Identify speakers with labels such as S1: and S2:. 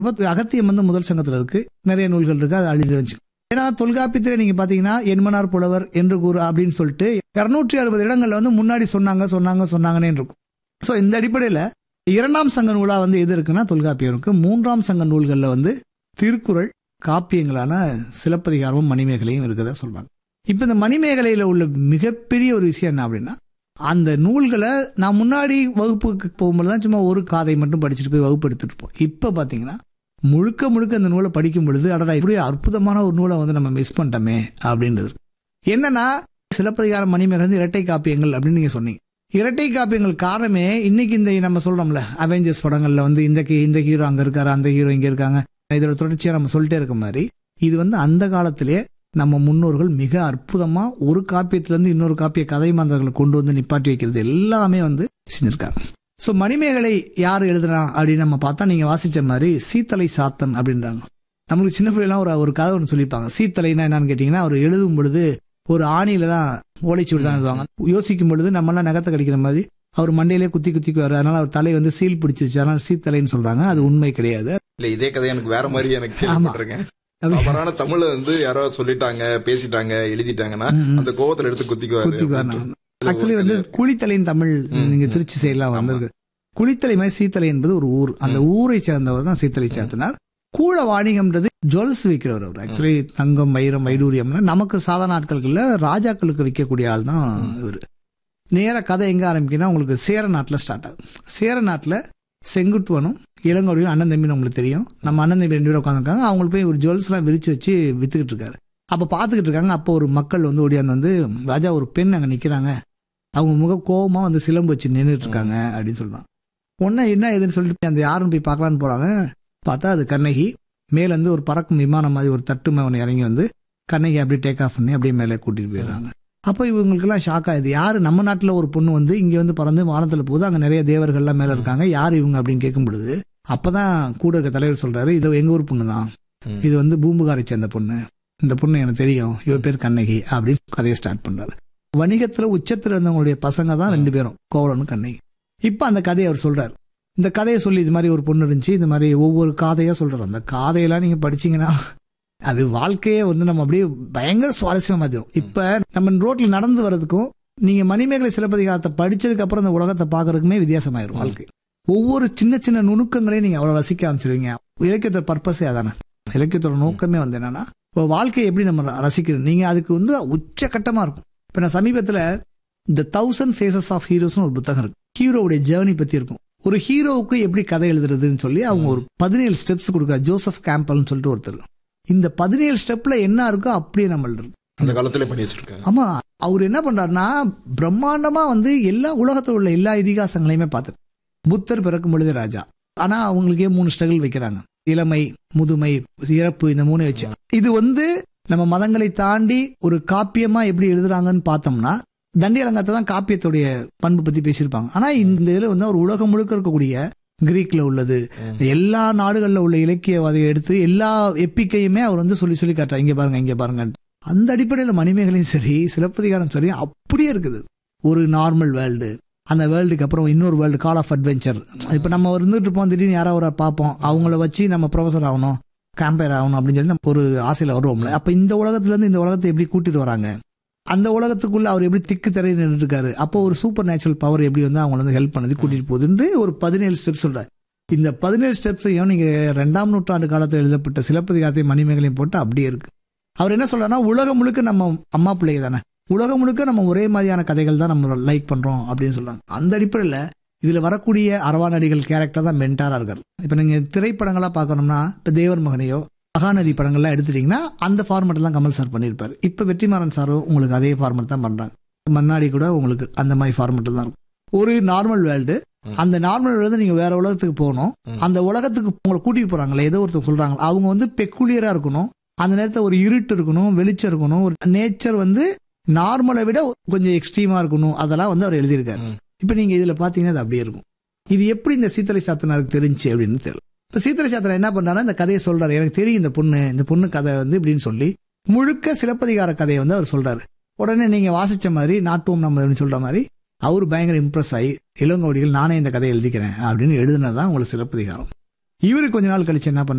S1: அகத்தியம் வந்து முதல் சங்கத்துல இருக்கு, நிறைய நூல்கள் இருக்கு, அதை அழிந்து வச்சு. ஏன்னா தொல்காப்பியத்துல நீங்க பாத்தீங்கன்னா என்மனார் புலவர் என்று கூறு அப்படின்னு சொல்லிட்டு 260 இடங்கள்ல வந்து முன்னாடி சொன்னாங்கன்னே இருக்கும். சோ இந்த அடிப்படையில 2ஆம் சங்க நூலா வந்து எது இருக்குன்னா தொல்காப்பியம் இருக்கு. 3ஆம் சங்க நூல்கள்ல வந்து திருக்குறள், காப்பியங்களான சிலப்பதிகாரமும் மணிமேகலையும் இருக்குதா சொல்றாங்க. இப்ப இந்த மணிமேகலையில உள்ள மிகப்பெரிய ஒரு விஷயம் என்ன அப்படின்னா, அந்த நூல்களை நான் முன்னாடி வகுப்புக்கு போகும்போதுதான் சும்மா ஒரு காதை மட்டும் படிச்சுட்டு போய் வகுப்பு எடுத்துட்டு இருப்போம். இப்ப பாத்தீங்கன்னா முழுக்க அந்த நூலை படிக்கும் பொழுது அடடா இப்படி அற்புதமான ஒரு நூலை வந்து நம்ம மிஸ் பண்ணிட்டோமே அப்படின்றது. என்னன்னா சிலப்பதிகாரம், மணிமேகலை வந்து இரட்டை காப்பியங்கள் அப்படின்னு நீங்க சொன்னீங்க. இரட்டை காப்பியங்கள் காரணமே இன்னைக்கு இந்த நம்ம சொல்றோம்ல அவெஞ்சர்ஸ் படங்கள்ல வந்து இந்த ஹீரோ அங்க இருக்காரு, அந்த ஹீரோ இங்க இருக்காங்க, இதோட தொடர்ச்சியா நம்ம சொல்லிட்டே இருக்க மாதிரி இது வந்து அந்த காலத்திலேயே நம்ம முன்னோர்கள் மிக அற்புதமா ஒரு காப்பியத்துல இருந்து இன்னொரு காப்பிய கதை மாந்தர்களை கொண்டு வந்து நிப்பாட்டி வைக்கிறது எல்லாமே வந்து செஞ்சிருக்காங்க. சோ மணிமேகலை யாரு எழுதுனா அப்படின்னு நம்ம பார்த்தா நீங்க வாசிச்ச மாதிரி சீத்தலை சாத்தன் அப்படின்றாங்க. நம்மளுக்கு சின்ன பிள்ளைலாம் ஒரு கதை ஒன்று சொல்லிப்பாங்க. சீத்தலைன்னா என்னன்னு கேட்டீங்கன்னா, அவர் எழுதும் பொழுது ஒரு ஆணியில தான் ஓலைச்சுவடி தான் எழுதுவாங்க. யோசிக்கும் பொழுது நம்ம எல்லாம் நகத்தை கடிக்கிற மாதிரி அவர் மண்டையிலே குத்திக்குவாரு. அதனால அவர் தலை வந்து சீல் பிடிச்சிருச்சு, அதனால சீத்தலைன்னு சொல்றாங்க. அது உண்மை கிடையாது.
S2: இல்ல இதே கதை எனக்கு வேற மாதிரி எனக்கு கேள்விப்பட்டிருக்கேன். தவறான தமிழ்ல வந்து யாரோ சொல்லிட்டாங்க, பேசிட்டாங்க, எழுதிட்டாங்கன்னா அந்த கோவத்துல எடுத்து குத்திக்குவாரு.
S1: ஆக்சுவலி வந்து குளித்தலைன்னு தமிழ் நீங்க திருச்சி சைட்லாம் வந்திருக்கு. குளித்தலை மாதிரி சீத்தலை என்பது ஒரு ஊர். அந்த ஊரை சேர்ந்தவர் தான் சீத்தலை சாத்தனார். கூழ வாணிகம்ன்றது ஜுவல்ஸ் விற்கிறவர் அவர். ஆக்சுவலி தங்கம், வைரம், வைடூரியம் நமக்கு சாதாரண நாட்களுக்குள்ள ராஜாக்களுக்கு விற்கக்கூடிய ஆள் தான் இவர். நேர கதை எங்க ஆரம்பிக்குன்னா உங்களுக்கு சேர நாட்டுல ஸ்டார்ட் ஆகுது. சேர நாட்டுல செங்குட்டுவனும் இளங்கோடியும் அண்ணன் தம்பின்னு உங்களுக்கு தெரியும். நம்ம அண்ணன் தம்பி 2 பேரும் உட்காந்துருக்காங்க. அவங்களுக்கு போய் ஒரு ஜுவல்ஸ் எல்லாம் விரிச்சு வச்சு வித்துக்கிட்டு இருக்காரு. அப்ப பாத்துக்கிட்டு இருக்காங்க. அப்போ ஒரு மக்கள் வந்து ஓடியாந்து வந்து, ராஜா ஒரு பெண் அங்க நிக்கிறாங்க, அவங்க முக கோபமா வந்து சிலம்பு வச்சு நின்றுட்டு இருக்காங்க அப்படின்னு சொல்றாங்க. உடனே என்ன ஏதுன்னு சொல்லிட்டு அந்த யாருன்னு போய் பார்க்கலான்னு போறாங்க. பார்த்தா அது கண்ணகி. மேல இருந்து ஒரு பறக்கும் விமானம் மாதிரி ஒரு தட்டு மேல இறங்கி வந்து கண்ணகி அப்படியே டேக் ஆஃப் பண்ணி அப்படியே மேலே கூட்டிட்டு போயிடுறாங்க. அப்போ இவங்களுக்கு எல்லாம் ஷாக் ஆகுது. யாரு நம்ம நாட்டுல ஒரு பொண்ணு வந்து இங்க வந்து பறந்து வானத்துல போகுது, அங்க நிறைய தேவர்கள் எல்லாம் மேல இருக்காங்க, யாரு இவங்க அப்படின்னு கேட்கும் பொழுது அப்பதான் கூட இருக்க தலைவர் சொல்றாரு, இது எங்க ஊர் பொண்ணு தான், இது வந்து பூம்புகாரை சேர்ந்த பொண்ணு, இந்த பொண்ணு எனக்கு தெரியும், இவ பேர் கண்ணகி அப்படின்னு கதையை ஸ்டார்ட் பண்றாரு. வணிகத்துல உச்சத்துல இருந்தவங்களுடைய பசங்க தான் 2 பேரும், கோவலனும் கண்ணகி. இப்ப அந்த கதையை அவர் சொல்றாரு. இந்த கதையை சொல்லி இது மாதிரி ஒரு பொண்ணு இருந்துச்சு, இந்த மாதிரி ஒவ்வொரு காதையா சொல்றாரு. அந்த காதையெல்லாம் நீங்க படிச்சீங்கன்னா அது வாழ்க்கையே வந்து நம்ம அப்படியே பயங்கர சுவாரஸ்யமா மாத்திரும். இப்ப நம்ம ரோட்ல நடந்து வர்றதுக்கும் நீங்க மணிமேகலை சிலப்பதிகாரத்தை படிச்சதுக்கு அப்புறம் இந்த உலகத்தை பாக்குறதுக்குமே வித்தியாசமாயிரும் வாழ்க்கை. ஒவ்வொரு சின்ன சின்ன நுணுக்கங்களையும் நீங்க அவ்வளவு ரசிக்க ஆரம்பிச்சிருவீங்க. இலக்கியத்தோட பர்பஸே அதானே. இலக்கியத்தோட நோக்கமே வந்து என்னன்னா வாழ்க்கையை எப்படி நம்ம ரசிக்கிறது. நீங்க அதுக்கு வந்து உச்சகட்டமா இருக்கும். இப்ப நான் சமீபத்துல The 1000 Faces of Heroes ஒரு புத்தகம் இருக்கு. ஹீரோவுடைய ஜேர்னி பத்தி இருக்கும். ஒரு ஹீரோவுக்கு எப்படி கதை எழுதுறதுன்னு சொல்லி அவங்க ஒரு 17 ஸ்டெப்ஸ் கொடுக்காரு. ஜோசப் கேம்பல்னு சொல்லிட்டு ஒருத்தர். இந்த 17 ஸ்டெப்ல என்ன இருக்கோ அப்படியே நம்ம எழுதுறோம்.
S2: அந்த காலத்துல பண்ணி வச்சிருக்காங்க.
S1: ஆமா, அவர் என்ன பண்றாருன்னா பிரம்மாண்டமா வந்து எல்லா உலகத்துல உள்ள எல்லா இதிகாசங்களையுமே பார்த்து, புத்தர் பிறக்கும் பொழுது ராஜா, ஆனா அவங்களுக்கே 3 ஸ்ட்ரகிள் வைக்கிறாங்க. இளமை, முதுமை, இறப்பு, இந்த 3 வச்சு இது வந்து நம்ம மதங்களை தாண்டி ஒரு காப்பியமா எப்படி எழுதுறாங்கன்னு பார்த்தோம்னா தண்டி அலங்காரத்தை தான் காப்பியத்துடைய பண்பு பத்தி பேசியிருப்பாங்க. ஆனா இந்த இதுல வந்து ஒரு உலகம் முழுக்க இருக்கக்கூடிய கிரீக்ல உள்ளது, எல்லா நாடுகள்ல உள்ள இலக்கியவாதியை எடுத்து எல்லா எப்பிக்கையுமே அவர் வந்து சொல்லி சொல்லி காட்டுறாரு. இங்க பாருங்க. அந்த அடிப்படையில மணிமேகலையும் சரி சிலப்பதிகாரம் சரி அப்படியே இருக்குது. ஒரு நார்மல் வேர்ல்டு, அந்த வேர்ல்டுக்கு அப்புறம் இன்னொரு வேர்ல்டு, கால் ஆஃப் அட்வென்ச்சர். இப்ப நம்ம இருந்துட்டு இருப்போம், திடீர்னு யாராவது பார்ப்போம், அவங்கள வச்சு நம்ம ப்ரொஃபசர் ஆகணும், கேம்பயர் ஆகணும் அப்படின்னு சொல்லி நம்ம ஒரு ஆசையில வருவோம்ல. அப்ப இந்த உலகத்துல இருந்து இந்த உலகத்தை எப்படி கூட்டிட்டு வராங்க, அந்த உலகத்துக்குள்ள அவர் எப்படி திக்கு திரையை நின்று இருக்காரு, அப்போ ஒரு சூப்பர் நேச்சுரல் பவர் எப்படி வந்து அவங்க வந்து ஹெல்ப் பண்ணது கூட்டிட்டு போகுதுன்னு ஒரு 17 ஸ்டெப்ஸ் சொல்றாரு. இந்த 17 ஸ்டெப்ஸையும் நீங்க 2ஆம் நூற்றாண்டு காலத்தில் எழுதப்பட்ட சிலப்பதிகாரத்தையும் மணிமேகலையும் போட்டு அப்படியே இருக்கு. அவர் என்ன சொல்றாருன்னா உலகம் முழுக்க நம்ம அம்மா பிள்ளைங்க தானே, உலகம் முழுக்க நம்ம ஒரே மாதிரியான கதைகள் தான் நம்ம லைக் பண்றோம் அப்படின்னு சொல்றாங்க. அந்த அடிப்படையில இதுல வரக்கூடிய அரவாநடிகள் கேரக்டர் தான் மென்டாரா இருக்காரு. இப்ப நீங்க திரைப்படங்களா பாக்கணும்னா இப்ப தேவர் மகனையோ மகாநதி படங்கள்லாம் எடுத்துட்டீங்கன்னா அந்த ஃபார்மேட் தான் கமல் சார் பண்ணிருப்பாரு. இப்ப வெற்றிமாறன் சாரும் உங்களுக்கு அதே ஃபார்மேட் தான் பண்றாங்க. மன்னாடி கூட உங்களுக்கு அந்த மாதிரி ஃபார்மேட் தான் இருக்கும். ஒரு நார்மல் வேர்ல்டு, அந்த நார்மல் வேர்ல்டு நீங்க வேற உலகத்துக்கு போகணும், அந்த உலகத்துக்கு உங்களை கூட்டிட்டு போறாங்களே, ஏதோ ஒருத்தர் சொல்றாங்க, அவங்க வந்து பெக்குலியரா இருக்கணும், அந்த நேரத்தில் ஒரு இருட்டு இருக்கணும், வெளிச்சம் இருக்கணும், ஒரு நேச்சர் வந்து நார்மலை விட கொஞ்சம் எக்ஸ்ட்ரீமா இருக்கணும், அதெல்லாம் வந்து அவர் எழுதியிருக்காரு. இப்ப நீங்க இதுல பாத்தீங்கன்னா அது அப்படியே இருக்கும். இது எப்படி இந்த சீத்தலை சாத்தனாருக்கு தெரிஞ்சு அப்படின்னு தெரியல. இப்ப சீத்தலை சாத்தனார் என்ன பண்றாருன்னா இந்த கதையை சொல்றாரு, எனக்கு தெரியும் இந்த பொண்ணு கதை வந்து இப்படின்னு சொல்லி முழுக்க சிலப்பதிகார கதையை வந்து அவர் சொல்றாரு. உடனே நீங்க வாசிச்ச மாதிரி நாட்டுவோம் நம்ம சொல்ற மாதிரி அவரு பயங்கர இம்ப்ரெஸ் ஆகி இளங்கோடிகள் நானே இந்த கதையை எழுதிக்கிறேன் அப்படின்னு எழுதுனதான் உங்களுக்கு சிலப்பதிகாரம். இவரு கொஞ்ச நாள் கழிச்சு என்ன பண்றாரு,